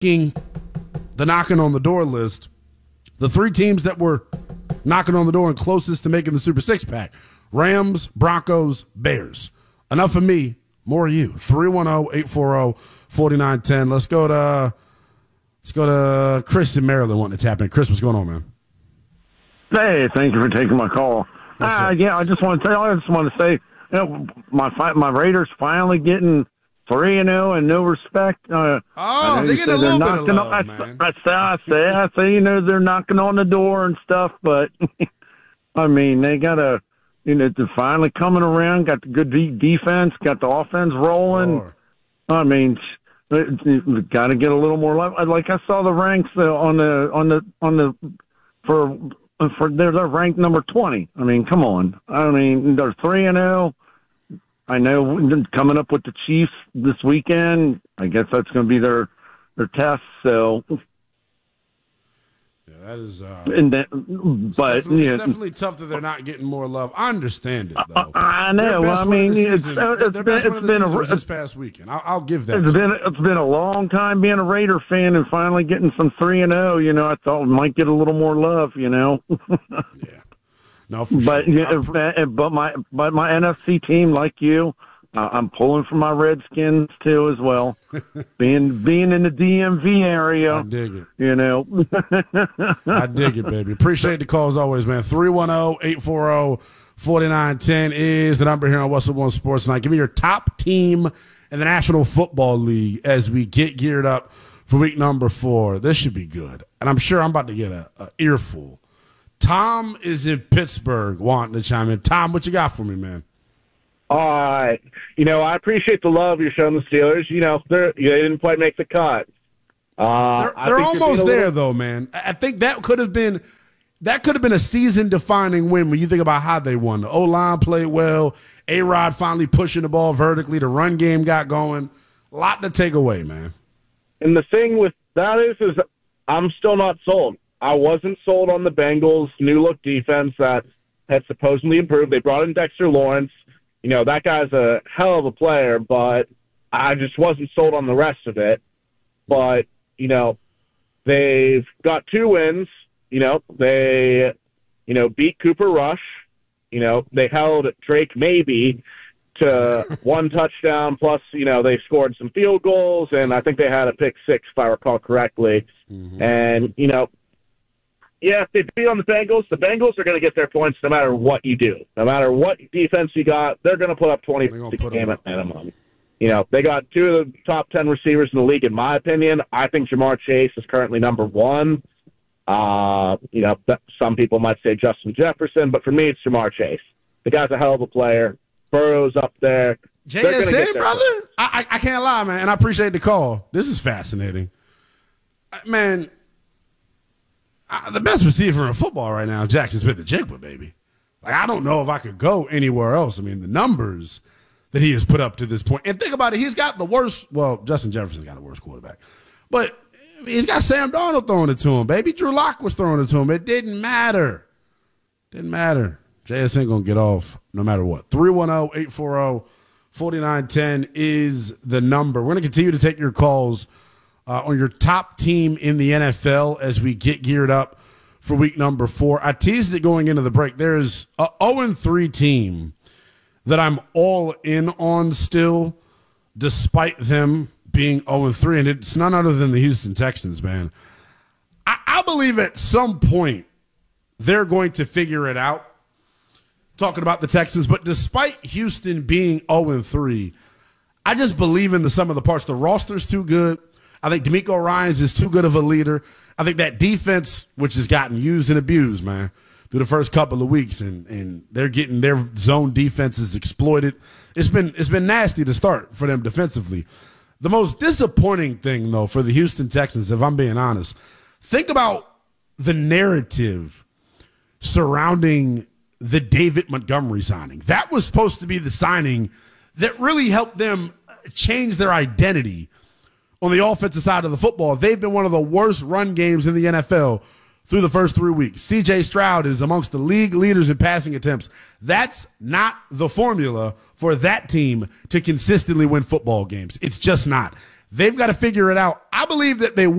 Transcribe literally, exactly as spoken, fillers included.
the knocking on the door list, the three teams that were knocking on the door and closest to making the Super Six pack: Rams, Broncos, Bears. Enough of me, more of you. three one zero, eight four zero, four nine one zero. Let's go to let's go to Chris in Maryland wanting to tap in. Chris, what's going on, man? Hey, thank you for taking my call. Uh, yeah, I just want to tell. I just want to say, you know, my my Raiders finally getting three and zero and no respect. Uh, oh, they get a little bit of love, on, man. I, I, I say, I say, you know, they're knocking on the door and stuff, but I mean, they got to, you know, they're finally coming around. Got the good de- defense, got the offense rolling. Sure. I mean, got to get a little more love. Like I saw the ranks uh, on the on the on the for. For they're, they're ranked number twenty. I mean, come on. I mean, they're three and zero. I know coming up with the Chiefs this weekend. I guess that's going to be their their test. So, yeah, that is. Uh, and then, but it's definitely, yeah, it's definitely tough that they're not getting more love. I understand it though. I, I know. I mean, it's, it's, it's been, it's been a, this past weekend. I'll, I'll give that. It's been it's been a long time being a Raider fan, and finally getting some three and zero. You know, I thought we might get a little more love. You know. Yeah. No, for but sure. yeah, if, but my but my N F C team, like you, uh, I'm pulling for my Redskins too as well. being being in the D M V area, I dig it. You know, I dig it, baby. Appreciate the call as always, man. three one zero, eight four zero, four nine one zero is the number here on What's Up One Sports Night. Give me your top team in the National Football League as we get geared up for week number four. This should be good, and I'm sure I'm about to get a, a earful. Tom is in Pittsburgh wanting to chime in. Tom, what you got for me, man? All right. You know, I appreciate the love you're showing the Steelers. You know, they're, they didn't quite make the cut. Uh, they're they're almost there, little... though, man. I think that could have been that could have been a season-defining win when you think about how they won. The O-line played well. A-Rod finally pushing the ball vertically. The run game got going. A lot to take away, man. And the thing with that is, is I'm still not sold. I wasn't sold on the Bengals' new-look defense that had supposedly improved. They brought in Dexter Lawrence. You know, that guy's a hell of a player, but I just wasn't sold on the rest of it. But, you know, they've got two wins. You know, they, you know, beat Cooper Rush. You know, they held Drake Maybe to one touchdown, plus, you know, they scored some field goals, and I think they had a pick six, if I recall correctly. Mm-hmm. And, you know, yeah, if they beat on the Bengals, the Bengals are going to get their points no matter what you do. No matter what defense you got, they're going to put up twenty a game at minimum. You know, they got two of the top ten receivers in the league, in my opinion. I think Jamar Chase is currently number one. Uh, you know, some people might say Justin Jefferson, but for me, it's Jamar Chase. The guy's a hell of a player. Burrow's up there. J S N, brother? I, I, I can't lie, man, and I appreciate the call. This is fascinating. Man, I, the best receiver in football right now, Jackson Smith-Njigba, baby. Like, I don't know if I could go anywhere else. I mean, the numbers that he has put up to this point. And think about it, he's got the worst – well, Justin Jefferson's got the worst quarterback. But he's got Sam Darnold throwing it to him, baby. Drew Lock was throwing it to him. It didn't matter. Didn't matter. J S N going to get off no matter what. three one zero, eight four zero, four nine one zero is the number. We're going to continue to take your calls uh, on your top team in the N F L as we get geared up for week number four. I teased it going into the break. There's a oh and three team that I'm all in on still, despite them being oh and three, and it's none other than the Houston Texans, man. I, I believe at some point they're going to figure it out, talking about the Texans, but despite Houston being oh and three, I just believe in the sum of the parts. The roster's too good. I think D'Amico Ryans is too good of a leader. I think that defense, which has gotten used and abused, man, through the first couple of weeks, and, and they're getting their zone defenses exploited. It's been it's been nasty to start for them defensively. The most disappointing thing, though, for the Houston Texans, if I'm being honest, think about the narrative surrounding the David Montgomery signing. That was supposed to be the signing that really helped them change their identity on the offensive side of the football. They've been one of the worst run games in the N F L through the first three weeks. C J Stroud is amongst the league leaders in passing attempts. That's not the formula for that team to consistently win football games. It's just not. They've got to figure it out. I believe that they will.